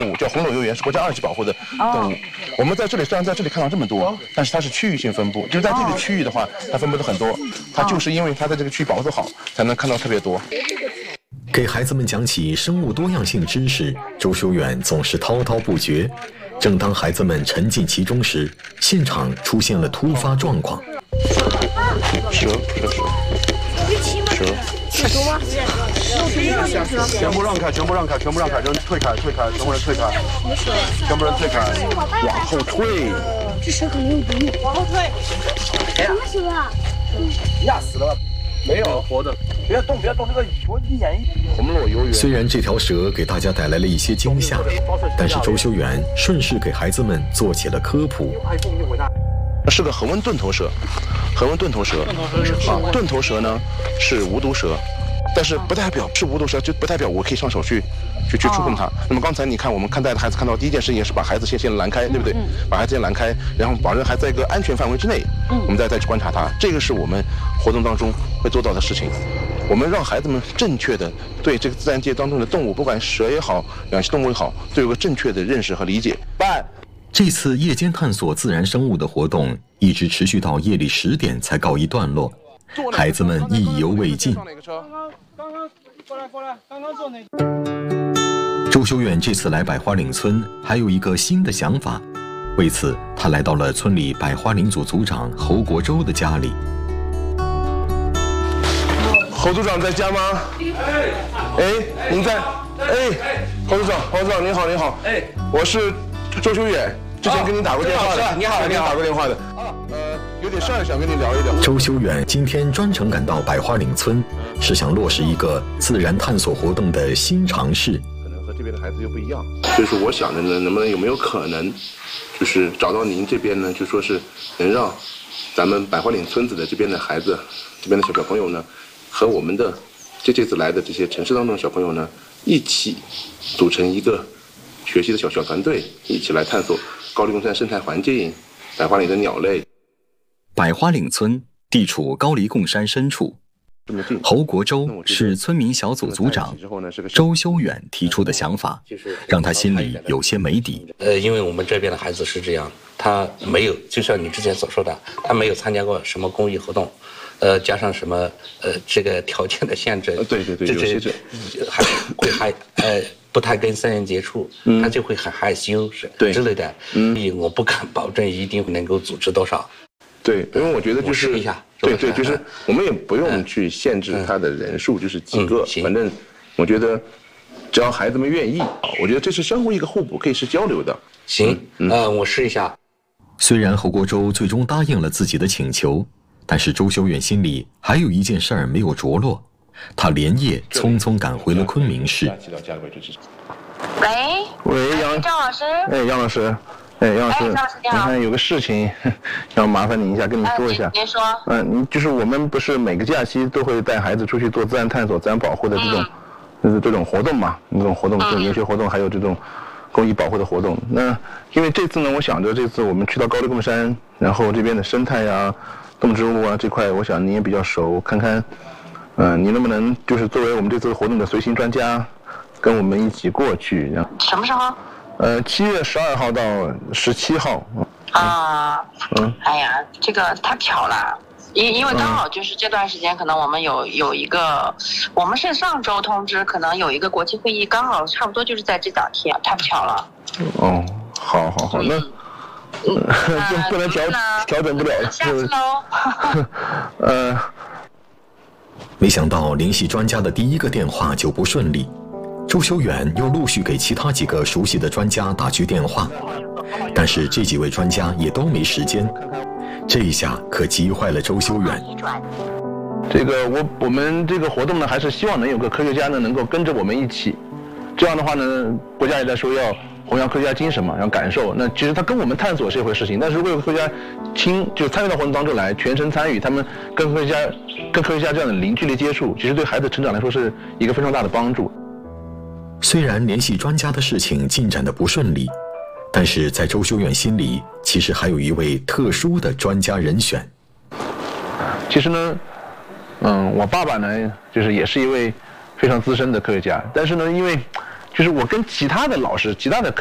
叫红裸鼬螈，是国家2级保护的动物。我们在这里虽然在这里看到这么多，但是它是区域性分布，就是在这个区域的话，它分布的很多。它就是因为它在这个区域保护得好，才能看到特别多。 给孩子们讲起生物多样性知识，周修远总是滔滔不绝。正当孩子们沉浸其中时，现场出现了突发状况。 蛇。 吃猪吗？ 全部让开，全部让开，全部让开，人退开，全部人退开，全部人退开，往后退。 这蛇肯定有毒，往后退。什么蛇啊？ 压死了吧？没有活的，别动，这个我一眼红裸鼬螈。 虽然这条蛇给大家带来了一些惊吓，但是周修远顺势给孩子们做起了科普。 是个恒温盾头蛇，盾头蛇呢是无毒蛇，但是不代表是无毒蛇，就不代表我可以上手去触碰它。那么刚才你看，我们带着孩子看到第一件事情是把孩子先拦开，对不对？把孩子先拦开，然后保证孩子在一个安全范围之内，我们再去观察它。这个是我们活动当中会做到的事情。我们让孩子们正确的对这个自然界当中的动物，不管蛇也好，两栖动物也好，都有个正确的认识和理解。 这次夜间探索自然生物的活动一直持续到夜里10点才告一段落，孩子们意犹未尽。周修远这次来百花岭村还有一个新的想法，为此他来到了村里百花岭组组长侯国洲的家里。 侯组长在家吗？您在？侯组长您好。我是周修远，之前跟您打过电话的。你好。打过电话的。有点事儿想跟你聊一聊。 周修远今天专程赶到百花岭村，是想落实一个自然探索活动的新尝试。 可能和这边的孩子又不一样，所以说我想着呢，能不能有没有可能，就是找到您这边呢，就说是能让咱们百花岭村子的这边的孩子，这边的小朋友呢，和我们的这次来的这些城市当中的小朋友呢，一起组成一个学习的小团队，一起来探索高黎贡山生态环境、百花岭的鸟类。 百花岭村地处高黎贡山深处，侯国洲是村民小组组长，周修远提出的想法，让他心里有些没底。 因为我们这边的孩子是这样，他没有，就像你之前所说的，他没有参加过什么公益活动，加上什么这个条件的限制， 对，有些还不太跟森林接触，他就会很害羞之类的。我不敢保证一定能够组织多少。 对，因为我觉得就是试一下， 对，就是我们也不用去限制他的人数，就是几个，反正我觉得只要孩子们愿意，我觉得这是相互一个互补，可以是交流的。 行，我试一下。 虽然侯国洲最终答应了自己的请求，但是周修远心里还有一件事儿没有着落，他连夜匆匆赶回了昆明市。 喂， 张老师。 杨老师。杨老师，你看有个事情要麻烦你一下，跟你说一下。 您说。 就是我们不是每个假期都会带孩子出去做自然探索、自然保护的这种活动嘛？这种活动，就研学活动，还有这种公益保护的活动。那因为这次呢，我想着这次我们去到高黎贡山，然后这边的生态啊、动植物啊这块，我想你也比较熟，看看，你能不能就是作为我们这次活动的随行专家，跟我们一起过去？ 什么时候 ？7月12号到17号。 哎呀，这个太巧了，因为刚好就是这段时间，可能我们有一个，我们是上周通知，可能有一个国际会议，刚好差不多就是在这2天，太不巧了。 好，那就不能调整不了了。 下次喽。 没想到联系专家的第一个电话就不顺利。周修远又陆续给其他几个熟悉的专家打去电话，但是这几位专家也都没时间，这一下可急坏了周修远。 这个我们这个活动呢，还是希望能有个科学家呢能够跟着我们一起，这样的话呢，国家也在说要弘扬科学家精神嘛，要感受。那其实他跟我们探索是一回事情，但是如果有科学家就参与到活动当中来，全程参与，他们跟科学家这样的零距离接触，其实对孩子成长来说是一个非常大的帮助。 虽然联系专家的事情进展得不顺利，但是在周修远心里，其实还有一位特殊的专家人选。 其实呢，我爸爸呢，就是也是一位非常资深的科学家，但是呢，因为就是我跟其他的老师、其他的